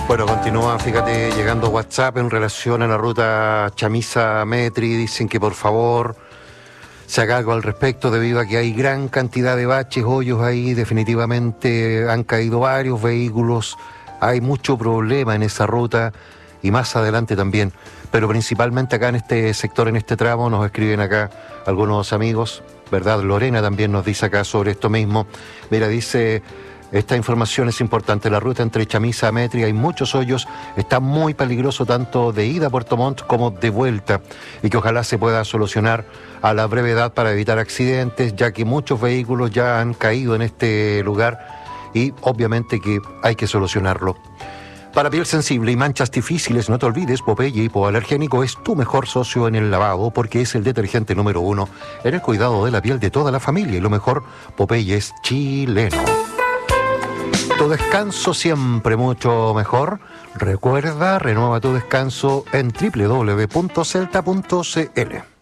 Bueno, continúa, fíjate, llegando WhatsApp en relación a la ruta Chamisa-Metri. Dicen que por favor se haga algo al respecto debido a que hay gran cantidad de baches, hoyos ahí. Definitivamente han caído varios vehículos. Hay mucho problema en esa ruta y más adelante también. Pero principalmente acá en este sector, en este tramo, nos escriben acá algunos amigos, ¿verdad? Lorena también nos dice acá sobre esto mismo. Mira, dice... Esta información es importante. La ruta entre Chamisa a Metri hay muchos hoyos. Está muy peligroso tanto de ida a Puerto Montt como de vuelta. Y que ojalá se pueda solucionar a la brevedad para evitar accidentes, ya que muchos vehículos ya han caído en este lugar y obviamente que hay que solucionarlo. Para piel sensible y manchas difíciles, no te olvides, Popeye Hipoalergénico es tu mejor socio en el lavado porque es el detergente número 1 en el cuidado de la piel de toda la familia. Y lo mejor, Popeye es chileno. Tu descanso siempre mucho mejor. Recuerda, renueva tu descanso en www.celta.cl.